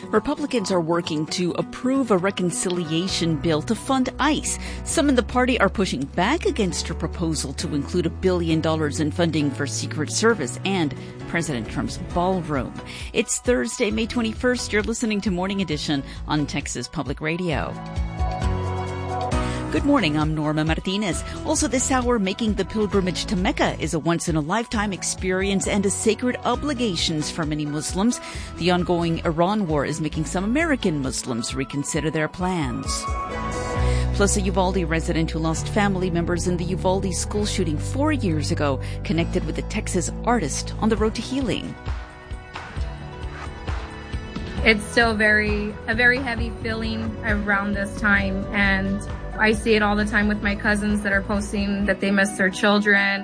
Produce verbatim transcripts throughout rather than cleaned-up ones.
Republicans are working to approve a reconciliation bill to fund ICE. Some in the party are pushing back against a proposal to include a billion dollars in funding for Secret Service and President Trump's ballroom. It's Thursday, May twenty-first. You're listening to Morning Edition on Texas Public Radio. Good morning, I'm Norma Martinez. Also this hour, making the pilgrimage to Mecca is a once-in-a-lifetime experience and a sacred obligation for many Muslims. The ongoing Iran war is making some American Muslims reconsider their plans. Plus, a Uvalde resident who lost family members in the Uvalde school shooting four years ago connected with a Texas artist on the road to healing. It's still very a very heavy feeling around this time, and I see it all the time with my cousins that are posting that they miss their children.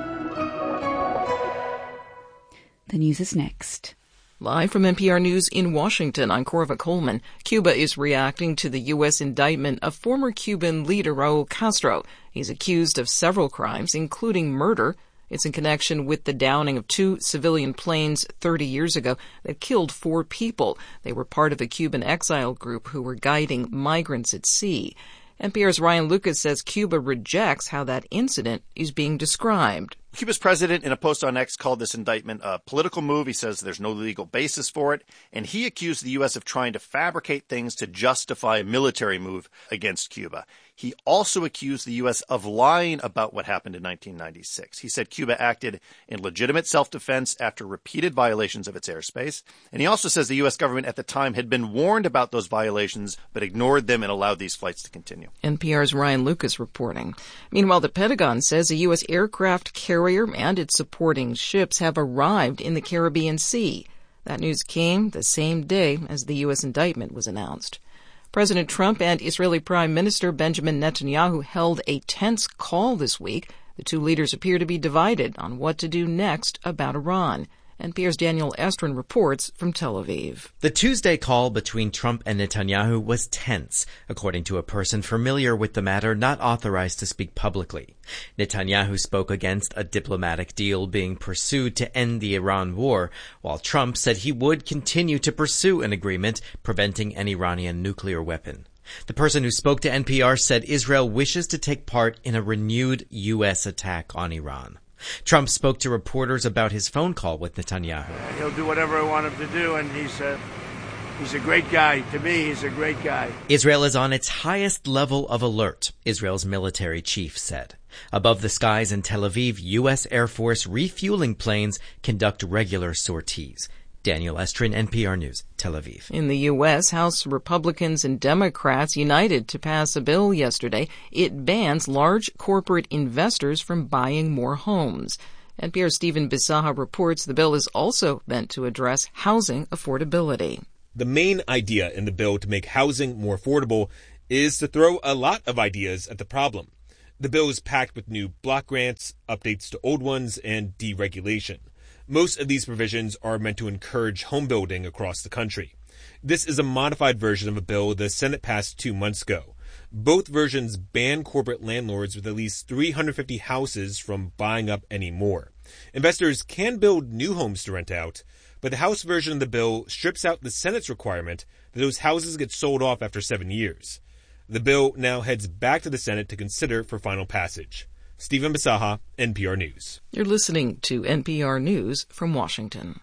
The news is next. Live from N P R News in Washington, I'm Corva Coleman. Cuba is reacting to the U S indictment of former Cuban leader Raul Castro. He's accused of several crimes, including murder. It's in connection with the downing of two civilian planes thirty years ago that killed four people. They were part of a Cuban exile group who were guiding migrants at sea. N P R's Ryan Lucas says Cuba rejects how that incident is being described. Cuba's president, in a post on X, called this indictment a political move. He says there's no legal basis for it. And he accused the U S of trying to fabricate things to justify a military move against Cuba. He also accused the U S of lying about what happened in nineteen ninety-six. He said Cuba acted in legitimate self-defense after repeated violations of its airspace. And he also says the U S government at the time had been warned about those violations, but ignored them and allowed these flights to continue. N P R's Ryan Lucas reporting. Meanwhile, the Pentagon says a U S aircraft carrier and its supporting ships have arrived in the Caribbean Sea. That news came the same day as the U S indictment was announced. President Trump and Israeli Prime Minister Benjamin Netanyahu held a tense call this week. The two leaders appear to be divided on what to do next about Iran. N P R's Daniel Estrin reports from Tel Aviv. The Tuesday call between Trump and Netanyahu was tense, according to a person familiar with the matter not authorized to speak publicly. Netanyahu spoke against a diplomatic deal being pursued to end the Iran war, while Trump said he would continue to pursue an agreement preventing an Iranian nuclear weapon. The person who spoke to N P R said Israel wishes to take part in a renewed U S attack on Iran. Trump spoke to reporters about his phone call with Netanyahu. Uh, he'll do whatever I want him to do, and he's a, he's a great guy. To me, he's a great guy. Israel is on its highest level of alert, Israel's military chief said. Above the skies in Tel Aviv, U S Air Force refueling planes conduct regular sorties. Daniel Estrin, N P R News, Tel Aviv. In the U S, House Republicans and Democrats united to pass a bill yesterday. It bans large corporate investors from buying more homes. N P R's Stephen Bisaha reports the bill is also meant to address housing affordability. The main idea in the bill to make housing more affordable is to throw a lot of ideas at the problem. The bill is packed with new block grants, updates to old ones, and deregulation. Most of these provisions are meant to encourage home building across the country. This is a modified version of a bill the Senate passed two months ago. Both versions ban corporate landlords with at least three hundred fifty houses from buying up any more. Investors can build new homes to rent out, but the House version of the bill strips out the Senate's requirement that those houses get sold off after seven years. The bill now heads back to the Senate to consider for final passage. Stephen Bisaha, N P R News. You're listening to N P R News from Washington.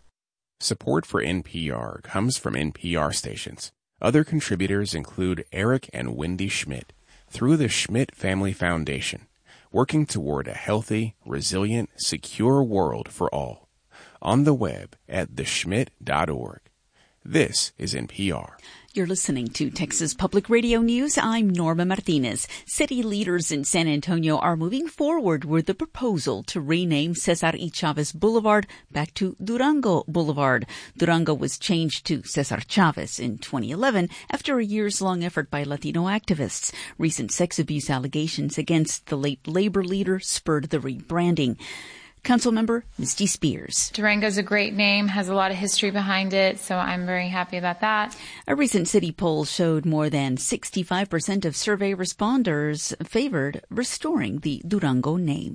Support for N P R comes from N P R stations. Other contributors include Eric and Wendy Schmidt through the Schmidt Family Foundation, working toward a healthy, resilient, secure world for all. On the web at the schmidt dot org. This is N P R. You're listening to Texas Public Radio News. I'm Norma Martinez. City leaders in San Antonio are moving forward with the proposal to rename Cesar Y. Chavez Boulevard back to Durango Boulevard. Durango was changed to Cesar Chavez in twenty eleven after a years-long effort by Latino activists. Recent sex abuse allegations against the late labor leader spurred the rebranding. Councilmember Misty Spears. Durango's a great name, has a lot of history behind it, so I'm very happy about that. A recent city poll showed more than sixty-five percent of survey responders favored restoring the Durango name.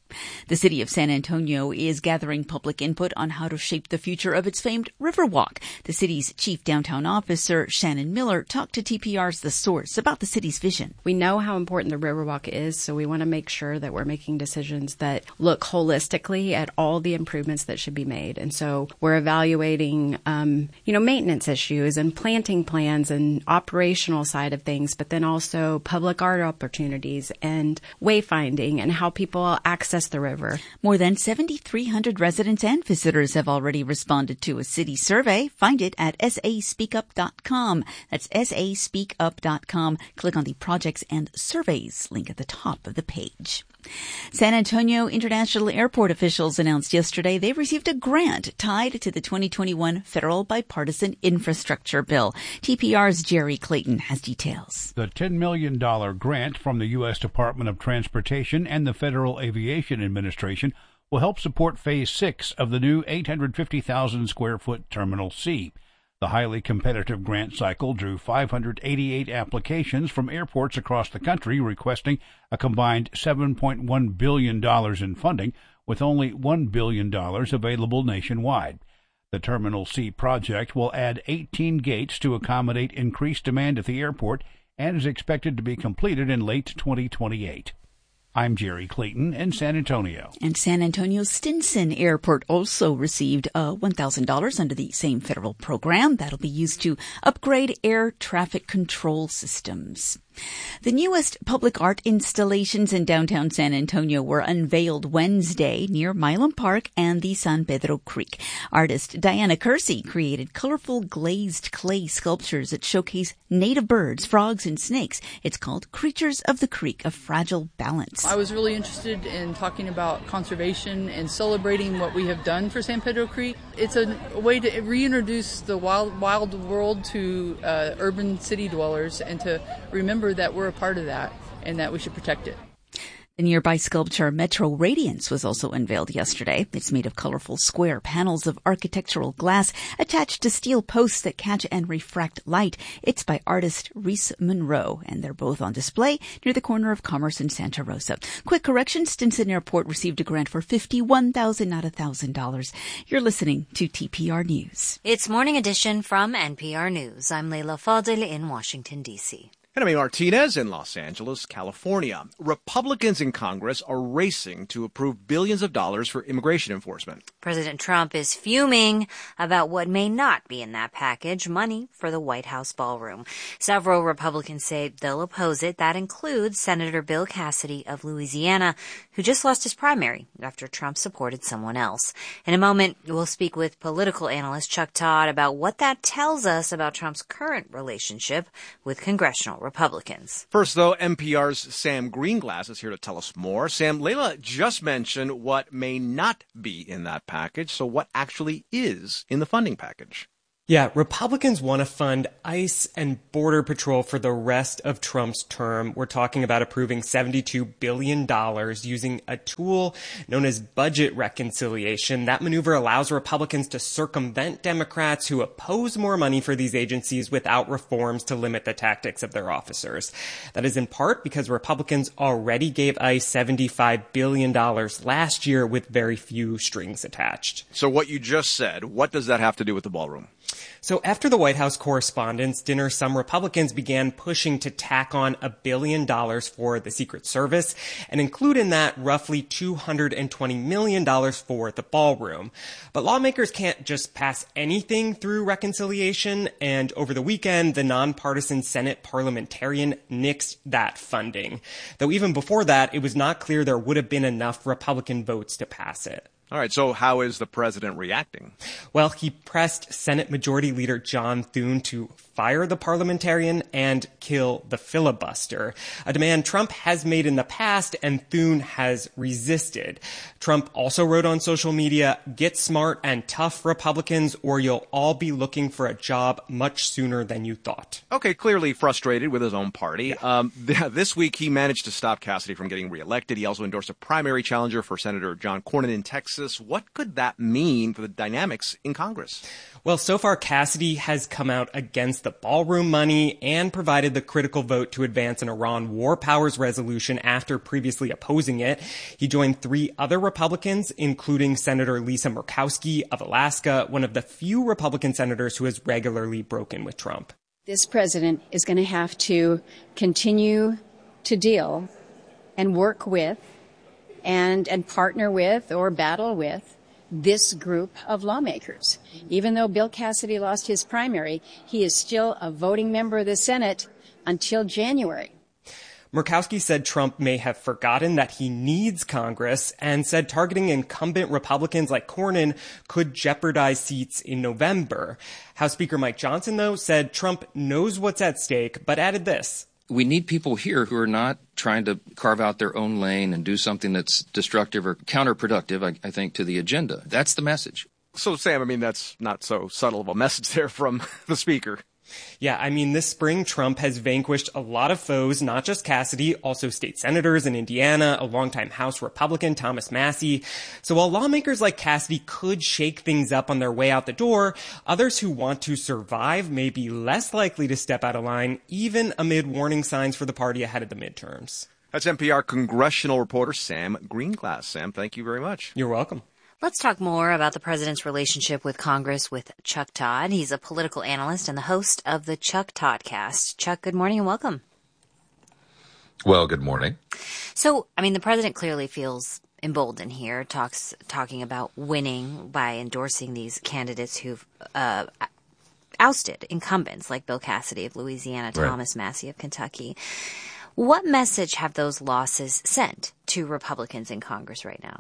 The city of San Antonio is gathering public input on how to shape the future of its famed Riverwalk. The city's chief downtown officer, Shannon Miller, talked to T P R's The Source about the city's vision. We know how important the Riverwalk is, so we want to make sure that we're making decisions that look holistically at all the improvements that should be made. And so we're evaluating, um, you know, maintenance issues and planting plans and operational side of things, but then also public art opportunities and wayfinding and how people access the river. More than seven thousand three hundred residents and visitors have already responded to a city survey. Find it at S A speak up dot com. That's S A speak up dot com. Click on the Projects and Surveys link at the top of the page. San Antonio International Airport officials announced yesterday they received a grant tied to the twenty twenty-one federal bipartisan infrastructure bill. T P R's Jerry Clayton has details. The ten million dollars grant from the U S Department of Transportation and the Federal Aviation Administration will help support Phase six of the new eight hundred fifty thousand square foot Terminal C. The highly competitive grant cycle drew five hundred eighty-eight applications from airports across the country requesting a combined seven point one billion dollars in funding, with only one billion dollars available nationwide. The Terminal C project will add eighteen gates to accommodate increased demand at the airport and is expected to be completed in late twenty twenty-eight. I'm Jerry Clayton in San Antonio. And San Antonio's Stinson Airport also received uh, one thousand dollars under the same federal program. That'll be used to upgrade air traffic control systems. The newest public art installations in downtown San Antonio were unveiled Wednesday near Milam Park and the San Pedro Creek. Artist Diana Kersey created colorful glazed clay sculptures that showcase native birds, frogs, and snakes. It's called Creatures of the Creek, a Fragile Balance. I was really interested in talking about conservation and celebrating what we have done for San Pedro Creek. It's a, a way to reintroduce the wild, wild world to uh, urban city dwellers and to remember that we're a part of that and that we should protect it. The nearby sculpture Metro Radiance was also unveiled yesterday. It's made of colorful square panels of architectural glass attached to steel posts that catch and refract light. It's by artist Reese Monroe, and they're both on display near the corner of Commerce and Santa Rosa. Quick correction, Stinson Airport received a grant for fifty-one thousand dollars, not one thousand dollars. You're listening to T P R News. It's Morning Edition from N P R News. I'm Leila Fadel in Washington, D C And I'm Martinez in Los Angeles, California. Republicans in Congress are racing to approve billions of dollars for immigration enforcement. President Trump is fuming about what may not be in that package, money for the White House ballroom. Several Republicans say they'll oppose it. That includes Senator Bill Cassidy of Louisiana, who just lost his primary after Trump supported someone else. In a moment, we'll speak with political analyst Chuck Todd about what that tells us about Trump's current relationship with congressional Republicans. First, though, N P R's Sam Greenglass is here to tell us more. Sam, Leila just mentioned what may not be in that package. So what actually is in the funding package? Yeah, Republicans want to fund ICE and Border Patrol for the rest of Trump's term. We're talking about approving seventy-two billion dollars using a tool known as budget reconciliation. That maneuver allows Republicans to circumvent Democrats who oppose more money for these agencies without reforms to limit the tactics of their officers. That is in part because Republicans already gave ICE seventy-five billion dollars last year with very few strings attached. So what you just said, what does that have to do with the ballroom? So after the White House Correspondents' Dinner, some Republicans began pushing to tack on a billion dollars for the Secret Service and include in that roughly two hundred twenty million dollars for the ballroom. But lawmakers can't just pass anything through reconciliation, and over the weekend, the nonpartisan Senate parliamentarian nixed that funding. Though even before that, it was not clear there would have been enough Republican votes to pass it. All right, so how is the president reacting? Well, he pressed Senate Majority Leader John Thune to fire the parliamentarian and kill the filibuster, a demand Trump has made in the past and Thune has resisted. Trump also wrote on social media, "Get smart and tough, Republicans, or you'll all be looking for a job much sooner than you thought." Okay, clearly frustrated with his own party. Yeah. Um, th- this week, he managed to stop Cassidy from getting reelected. He also endorsed a primary challenger for Senator John Cornyn in Texas. Texas. What could that mean for the dynamics in Congress? Well, so far, Cassidy has come out against the ballroom money and provided the critical vote to advance an Iran war powers resolution after previously opposing it. He joined three other Republicans, including Senator Lisa Murkowski of Alaska, one of the few Republican senators who has regularly broken with Trump. This president is going to have to continue to deal and work with and, and partner with or battle with this group of lawmakers. Even though Bill Cassidy lost his primary, he is still a voting member of the Senate until January. Murkowski said Trump may have forgotten that he needs Congress and said targeting incumbent Republicans like Cornyn could jeopardize seats in November. House Speaker Mike Johnson, though, said Trump knows what's at stake, but added this. We need people here who are not trying to carve out their own lane and do something that's destructive or counterproductive, I, I think, to the agenda. That's the message. So, Sam, I mean, that's not so subtle of a message there from the speaker. Yeah, I mean, this spring, Trump has vanquished a lot of foes, not just Cassidy, also state senators in Indiana, a longtime House Republican, Thomas Massie. So while lawmakers like Cassidy could shake things up on their way out the door, others who want to survive may be less likely to step out of line, even amid warning signs for the party ahead of the midterms. That's N P R congressional reporter Sam Greenglass. Sam, thank you very much. You're welcome. Let's talk more about the president's relationship with Congress with Chuck Todd. He's a political analyst and the host of the Chuck Toddcast. Chuck, good morning and welcome. Well, good morning. So, I mean, the president clearly feels emboldened here, talks talking about winning by endorsing these candidates who've uh, ousted incumbents like Bill Cassidy of Louisiana, right. Thomas Massie of Kentucky. What message have those losses sent to Republicans in Congress right now?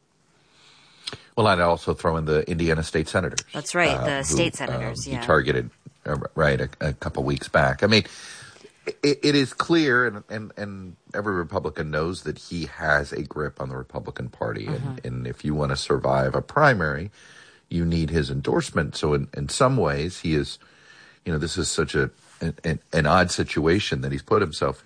Well, I'd also throw in the Indiana state senators. That's right, uh, the who, state senators, um, yeah. He targeted, uh, right, a, a couple weeks back. I mean, it, it is clear, and, and, and every Republican knows that he has a grip on the Republican Party. Mm-hmm. And, and if you want to survive a primary, you need his endorsement. So in, in some ways, he is, you know, this is such a an, an odd situation that he's put himself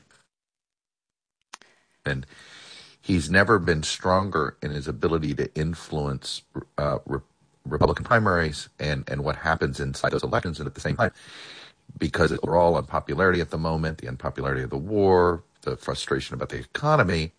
in. And he's never been stronger in his ability to influence uh, re- Republican primaries and, and what happens inside those elections. And at the same time, because we're all on popularity at the moment, the unpopularity of the war, the frustration about the economy,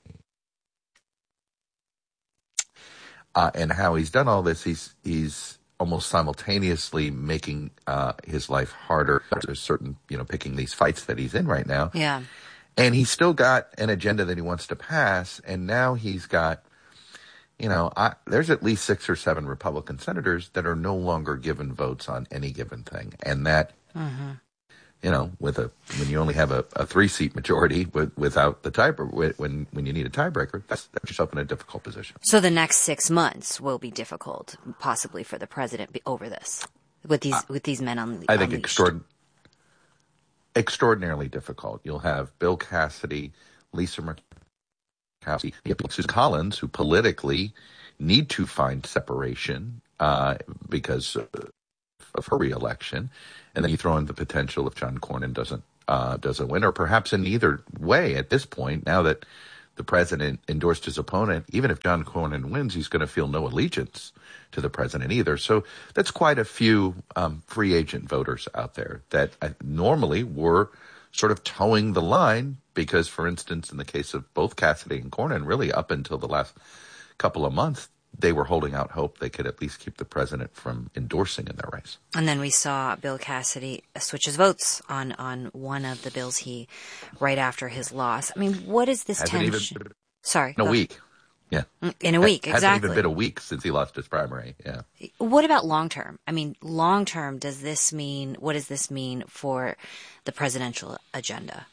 uh, and how he's done all this, he's he's almost simultaneously making uh, his life harder. There's certain, you know, picking these fights that he's in right now. Yeah. And he's still got an agenda that he wants to pass, and now he's got, you know, I, there's at least six or seven Republican senators that are no longer given votes on any given thing. And that, mm-hmm. you know, with a when you only have a, a three-seat majority with, without the tiebreaker, when when you need a tiebreaker, that's, that's yourself in a difficult position. So the next six months will be difficult, possibly for the president over this, with these uh, with these men on the I think extraordinary. Extraordinarily difficult. You'll have Bill Cassidy, Lisa Murkowski, Susan Collins, who politically need to find separation uh, because of her reelection, and then you throw in the potential if John Cornyn doesn't uh, doesn't win, or perhaps in either way at this point. Now that the president endorsed his opponent, even if John Cornyn wins, he's going to feel no allegiance to the president either. So that's quite a few um, free agent voters out there that uh, normally were sort of towing the line because, for instance, in the case of both Cassidy and Cornyn, really up until the last couple of months, they were holding out hope they could at least keep the president from endorsing in their race. And then we saw Bill Cassidy switch his votes on, on one of the bills he, right after his loss. I mean, what is this Hasn't tension? Even, Sorry. In a week. Yeah. In a week, Hasn't exactly. Hasn't even been a week since he lost his primary, yeah. What about long term? I mean, long term, does this mean, what does this mean for the presidential agenda?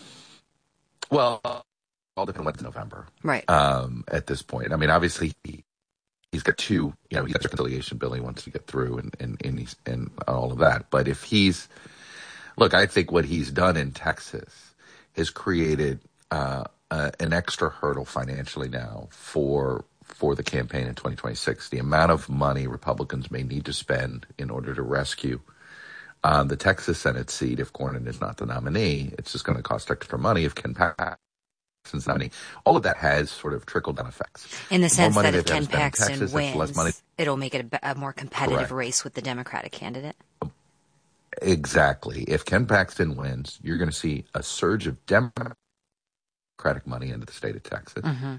Well, all depends on what's November. Right. Um, at this point. I mean, obviously, he, he's got two, you know, he's got a reconciliation bill he wants to get through and, and, and, he's, and all of that. But if he's, look, I think what he's done in Texas has created uh, uh, an extra hurdle financially now for for the campaign in twenty twenty-six. The amount of money Republicans may need to spend in order to rescue uh, the Texas Senate seat if Cornyn is not the nominee, it's just going to cost extra money if Ken Paxton Paxton's all of that has sort of trickle-down effects. In the sense that if Ken Ken Paxton Texas, wins, money... it'll make it a, a more competitive Correct. race with the Democratic candidate? Exactly. If Ken Paxton wins, you're going to see a surge of Democratic money into the state of Texas. Mm-hmm.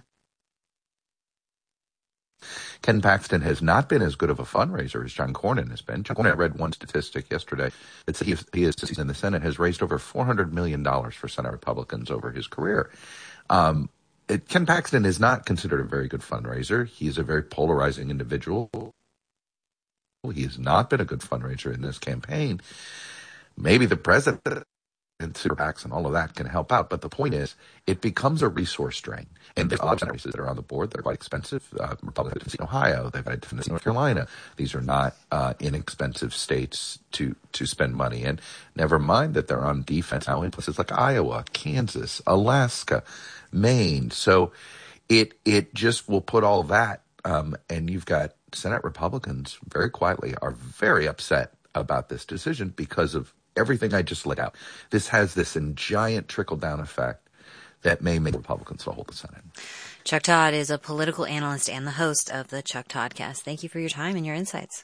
Ken Paxton has not been as good of a fundraiser as John Cornyn has been. John Cornyn, I read one statistic yesterday that said he is, he is in the Senate, has raised over four hundred million dollars for Senate Republicans over his career. Um, it, Ken Paxton is not considered a very good fundraiser. He is a very polarizing individual. He has not been a good fundraiser in this campaign. Maybe the president and super PACs and all of that can help out. But the point is, it becomes a resource drain. And there's a lot of races that are on the board that are quite expensive. Uh, Republicans in Ohio, they've had in North Carolina. These are not uh, inexpensive states to, to spend money in. Never mind that they're on defense now in places like Iowa, Kansas, Alaska, Maine. So it it just will put all that, um, and you've got Senate Republicans very quietly are very upset about this decision because of everything I just laid out. This has this giant trickle-down effect that may make Republicans to hold the Senate. Chuck Todd is a political analyst and the host of the Chuck Toddcast. Thank you for your time and your insights.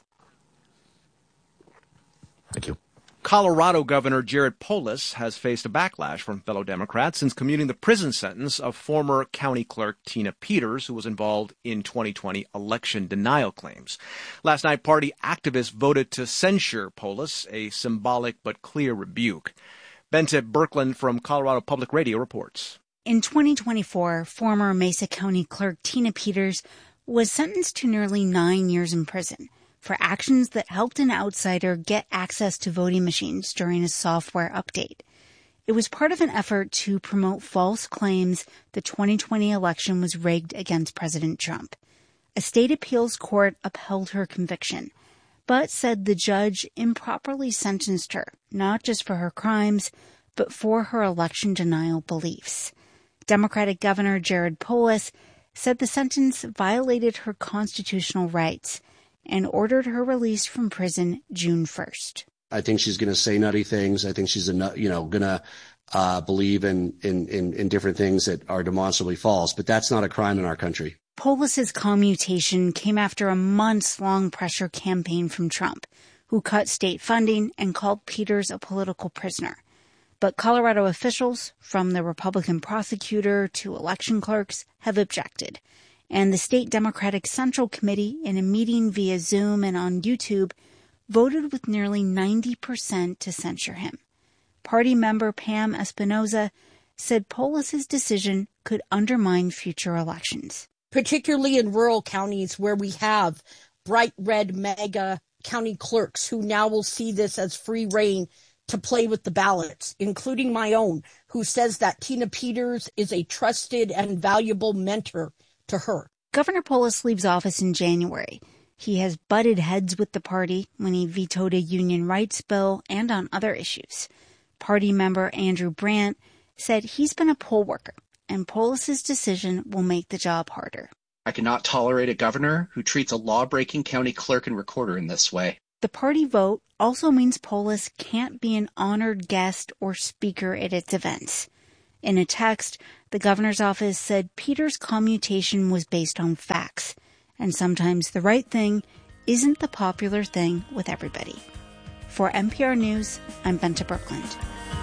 Thank you. Colorado Governor Jared Polis has faced a backlash from fellow Democrats since commuting the prison sentence of former county clerk Tina Peters, who was involved in twenty twenty election denial claims. Last night, party activists voted to censure Polis, a symbolic but clear rebuke. Bente Birkeland from Colorado Public Radio reports. In twenty twenty-four, former Mesa County Clerk Tina Peters was sentenced to nearly nine years in prison for actions that helped an outsider get access to voting machines during a software update. It was part of an effort to promote false claims the twenty twenty election was rigged against President Trump. A state appeals court upheld her conviction, but said the judge improperly sentenced her, not just for her crimes, but for her election denial beliefs. Democratic Governor Jared Polis said the sentence violated her constitutional rights and ordered her release from prison June first. I think she's going to say nutty things. I think she's, you know, going to uh, believe in, in, in, in different things that are demonstrably false, but that's not a crime in our country. Polis's commutation came after a months-long pressure campaign from Trump, who cut state funding and called Peters a political prisoner. But Colorado officials, from the Republican prosecutor to election clerks, have objected. And the state Democratic Central Committee, in a meeting via Zoom and on YouTube, voted with nearly ninety percent to censure him. Party member Pam Espinoza said Polis's decision could undermine future elections. Particularly in rural counties where we have bright red MAGA county clerks who now will see this as free reign to play with the ballots, including my own, who says that Tina Peters is a trusted and valuable mentor to her. Governor Polis leaves office in January. He has butted heads with the party when he vetoed a union rights bill and on other issues. Party member Andrew Brandt said he's been a poll worker, and Polis's decision will make the job harder. I cannot tolerate a governor who treats a law-breaking county clerk and recorder in this way. The party vote also means Polis can't be an honored guest or speaker at its events. In a text, the governor's office said Peters' commutation was based on facts, and sometimes the right thing isn't the popular thing with everybody. For N P R News, I'm Bente Birkeland.